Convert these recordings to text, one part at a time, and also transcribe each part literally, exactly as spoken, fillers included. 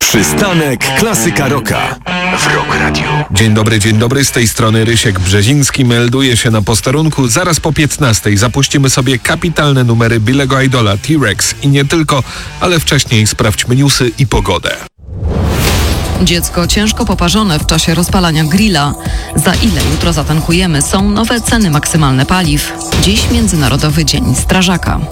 Przystanek Klasyka Rocka w Rock Radio. Dzień dobry, dzień dobry, z tej strony Rysiek Brzeziński melduje się na posterunku. Zaraz po piętnastej zapuścimy sobie kapitalne numery Billego Idola, T-Rex i nie tylko, ale wcześniej sprawdźmy newsy i pogodę. Dziecko ciężko poparzone w czasie rozpalania grilla. Za ile jutro zatankujemy? Są nowe ceny maksymalne paliw. Dziś Międzynarodowy Dzień Strażaka.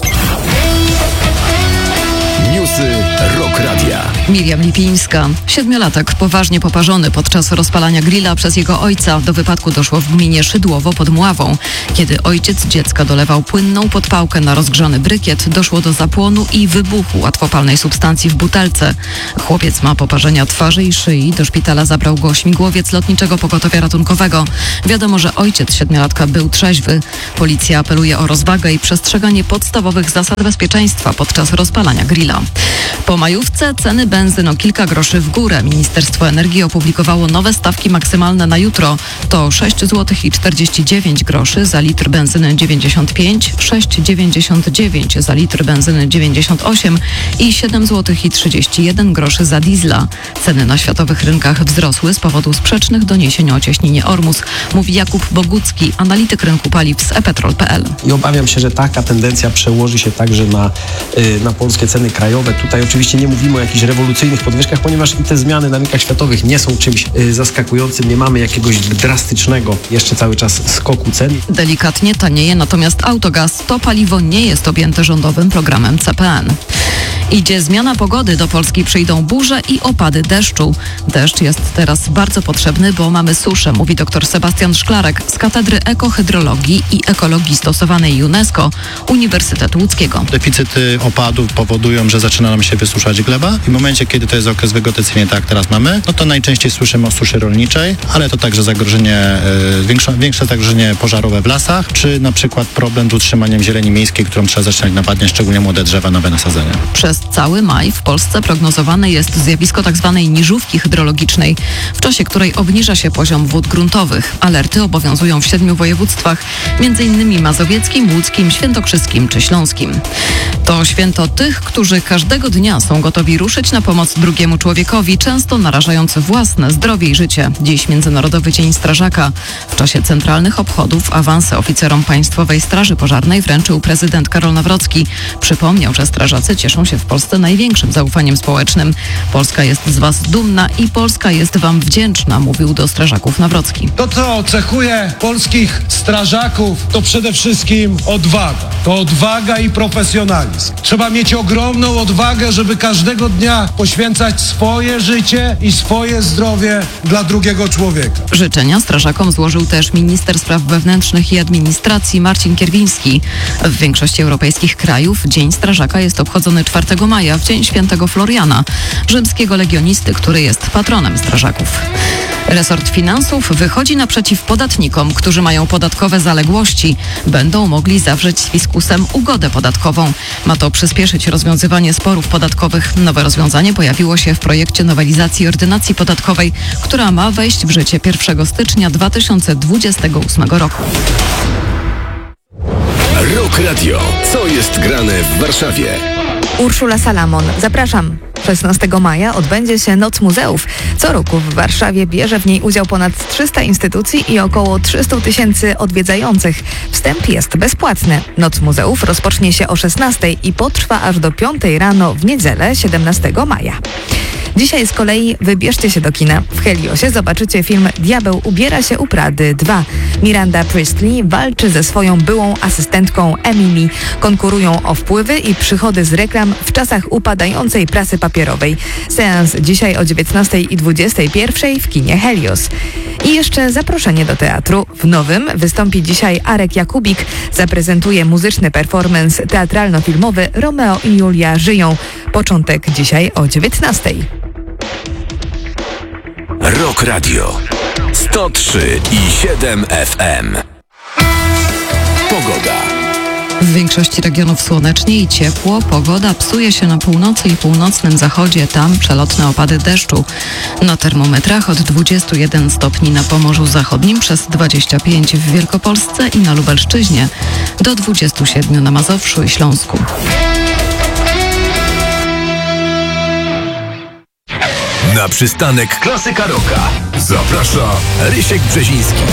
Newsy Rock Radia. Miriam Lipińska. Siedmiolatek poważnie poparzony podczas rozpalania grilla przez jego ojca. Do wypadku doszło w gminie Szydłowo pod Mławą. Kiedy ojciec dziecka dolewał płynną podpałkę na rozgrzany brykiet, doszło do zapłonu i wybuchu łatwopalnej substancji w butelce. Chłopiec ma poparzenia twarzy i szyi. Do szpitala zabrał go śmigłowiec Lotniczego Pogotowia Ratunkowego. Wiadomo, że ojciec siedmiolatka był trzeźwy. Policja apeluje o rozwagę i przestrzeganie podstawowych zasad bezpieczeństwa podczas rozpalania grilla. Po majówce ceny benzyn o kilka groszy w górę. Ministerstwo Energii opublikowało nowe stawki maksymalne na jutro. To sześć złotych i czterdzieści dziewięć groszy za litr benzyny dziewięćdziesiąt pięć, sześć złotych dziewięćdziesiąt dziewięć za litr benzyny dziewięćdziesiąt osiem i siedem złotych i trzydzieści jeden groszy za diesla. Ceny na światowych rynkach wzrosły z powodu sprzecznych doniesień o cieśninie Ormus, mówi Jakub Bogucki, analityk rynku paliw z e petrol kropka pe el. I obawiam się, że taka tendencja przełoży się także na, na polskie ceny krajowe. Tutaj oczywiście nie mówimy o jakichś rewolucyjnych podwyżkach, ponieważ i te zmiany na rynkach światowych nie są czymś y, zaskakującym. Nie mamy jakiegoś drastycznego jeszcze cały czas skoku cen. Delikatnie tanieje natomiast autogaz. To paliwo nie jest objęte rządowym programem ce pe en. Idzie zmiana pogody. Do Polski przyjdą burze i opady deszczu. Deszcz jest teraz bardzo potrzebny, bo mamy suszę, mówi dr Sebastian Szklarek z Katedry Ekohydrologii i Ekologii Stosowanej UNESCO Uniwersytetu Łódzkiego. Deficyty opadów powodują, że zaczyna nam się wysuszać gleba i w momencie, kiedy to jest okres wegetacyjny, tak jak teraz mamy, no to najczęściej słyszymy o suszy rolniczej, ale to także zagrożenie, y, większe, większe zagrożenie pożarowe w lasach, czy na przykład problem z utrzymaniem zieleni miejskiej, którą trzeba zaczynać nawadniać, szczególnie młode drzewa, nowe nasadzenia. Przez cały maj w Polsce prognozowane jest zjawisko tzw. niżówki hydrologicznej, w czasie której obniża się poziom wód gruntowych. Alerty obowiązują w siedmiu województwach, między innymi mazowieckim, łódzkim, świętokrzyskim czy śląskim. To święto tych, którzy każdego dnia są gotowi ruszyć na pomoc drugiemu człowiekowi, często narażając własne zdrowie i życie. Dziś Międzynarodowy Dzień Strażaka. W czasie centralnych obchodów awanse oficerom Państwowej Straży Pożarnej wręczył prezydent Karol Nawrocki. Przypomniał, że strażacy cieszą się w Polsce największym zaufaniem społecznym. Polska jest z was dumna i Polska jest wam wdzięczna, mówił do strażaków Nawrocki. To, co cechuje polskich strażaków, to przede wszystkim odwaga. To odwaga i profesjonalizm. Trzeba mieć ogromną odwagę, żeby każdego dnia poświęcać swoje życie i swoje zdrowie dla drugiego człowieka. Życzenia strażakom złożył też minister spraw wewnętrznych i administracji Marcin Kierwiński. W większości europejskich krajów Dzień Strażaka jest obchodzony czwartego maja, w dzień świętego Floriana, rzymskiego legionisty, który jest patronem strażaków. Resort Finansów wychodzi naprzeciw podatnikom, którzy mają podatkowe zaległości. Będą mogli zawrzeć z fiskusem ugodę podatkową. Ma to przyspieszyć rozwiązywanie sporów podatkowych. Nowe rozwiązanie pojawiło się w projekcie nowelizacji ordynacji podatkowej, która ma wejść w życie pierwszego stycznia dwa tysiące dwudziestego ósmego roku. Rock Radio. Co jest grane w Warszawie? Urszula Salamon. Zapraszam. szesnastego maja odbędzie się Noc Muzeów. Co roku w Warszawie bierze w niej udział ponad trzysta instytucji i około trzysta tysięcy odwiedzających. Wstęp jest bezpłatny. Noc Muzeów rozpocznie się o szesnastej i potrwa aż do piątej rano w niedzielę siedemnastego maja. Dzisiaj z kolei wybierzcie się do kina. W Heliosie zobaczycie film Diabeł ubiera się u Prady dwa. Miranda Priestley walczy ze swoją byłą asystentką Emily. Konkurują o wpływy i przychody z reklam w czasach upadającej prasy papierowej. Seans dzisiaj o dziewiętnastej i dwudziestej pierwszej w kinie Helios. I jeszcze zaproszenie do teatru. W Nowym wystąpi dzisiaj Arek Jakubik. Zaprezentuje muzyczny performance teatralno-filmowy Romeo i Julia żyją. Początek dzisiaj o dziewiętnastej. Rock Radio sto trzy i siedem F M. Pogoda. W większości regionów słonecznie i ciepło. Pogoda psuje się na północy i północnym zachodzie. Tam przelotne opady deszczu. Na termometrach od dwudziestu jeden stopni na Pomorzu Zachodnim, przez dwadzieścia pięć w Wielkopolsce i na Lubelszczyźnie, do dwudziestu siedmiu na Mazowszu i Śląsku. Na przystanek Klasyka Rocka zaprasza Rysiek Brzeziński.